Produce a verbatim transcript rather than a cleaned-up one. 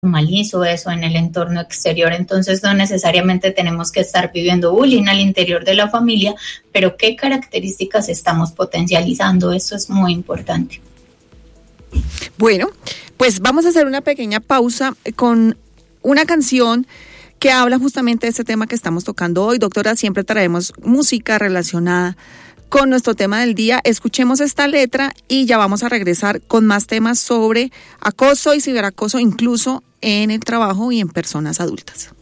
normalizo eso en el entorno exterior, entonces no necesariamente tenemos que estar viviendo bullying al interior de la familia, pero qué características estamos potencializando, eso es muy importante. Bueno, pues vamos a hacer una pequeña pausa con una canción que habla justamente de este tema que estamos tocando hoy. Doctora, siempre traemos música relacionada con nuestro tema del día. Escuchemos esta letra y ya vamos a regresar con más temas sobre acoso y ciberacoso, incluso en el trabajo y en personas adultas.